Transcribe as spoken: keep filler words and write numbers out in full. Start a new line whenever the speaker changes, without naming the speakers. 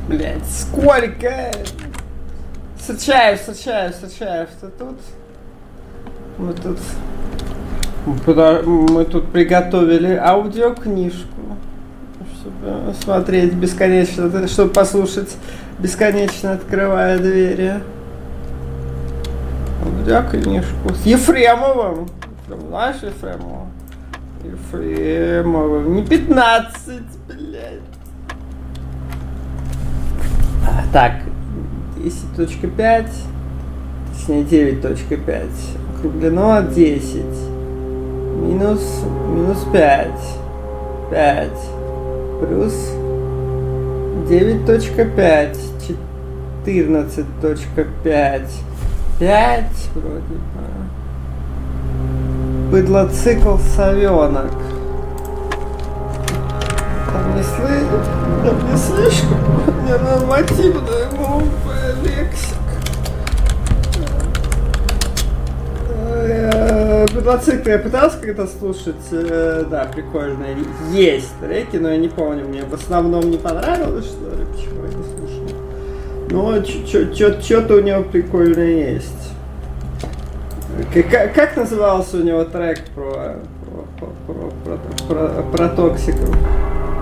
Блять, сколько? Сачаев, Сачаев, Сачаев, ты тут? Мы тут... Мы тут приготовили аудиокнижку, чтобы смотреть бесконечно, чтобы послушать бесконечно открывая двери. Аудиокнижку с Ефремовым. Знаешь Ефремова? Ефремовым. Не пятнадцать, блядь. Так, десять точка пять, точнее девять точка пять, округлено десять, минус, минус пять, пять, плюс девять точка пять, четырнадцать точка пять, пять вроде бы. Быдлоцикл совенок. Там не слышно, там не слишком ненормативная глупая лексика. Быдлоцикл я пытался когда слушать, да, прикольные есть треки, но я не помню, мне в основном не понравилось, что ли, почему я не слушал. Но что-то у него прикольное есть. Как, как назывался у него трек про, про, про, про, про, про, про токсиков?